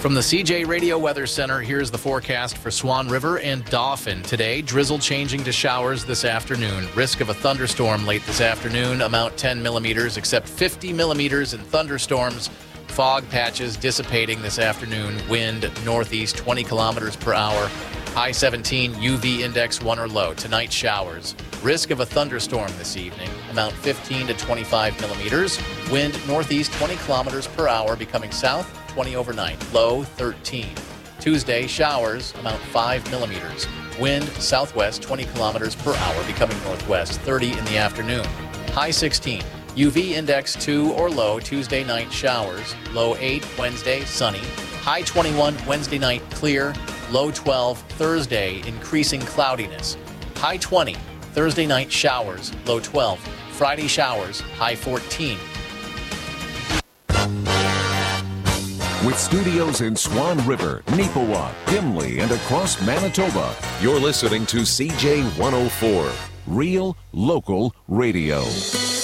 From the CJ Radio Weather Center, here's the forecast for Swan River and Dauphin. Today, drizzle changing to showers this afternoon. Risk of a thunderstorm late this afternoon, amount 10 millimeters, except 50 millimeters in thunderstorms. Fog patches dissipating this afternoon. Wind northeast 20 kilometers per hour. High 17, UV index 1 or low. Tonight, showers. Risk of a thunderstorm this evening, amount 15 to 25 millimeters. Wind northeast 20 kilometers per hour, becoming south 20 overnight. Low 13. Tuesday, showers, amount 5 millimeters. Wind southwest 20 kilometers per hour, becoming northwest 30 in the afternoon. High 16. UV index 2 or low. Tuesday night, showers. Low 8. Wednesday, sunny. High 21. Wednesday night, clear. Low 12. Thursday, increasing cloudiness. High 20. Thursday night, showers. Low 12. Friday, showers. High 14. With studios in Swan River, Neepawa, Gimli, and across Manitoba, you're listening to CJ 104, Real Local Radio.